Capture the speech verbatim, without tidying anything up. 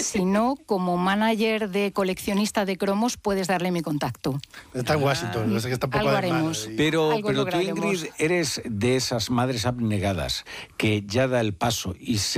Si no, como manager de coleccionista de cromos, puedes darle mi contacto. Está en Washington, no sé que está un poco Algo de mano haremos. ahí. Pero, Algo pero tú, lograremos. Ingrid, eres de esas madres abnegadas que ya da el paso y se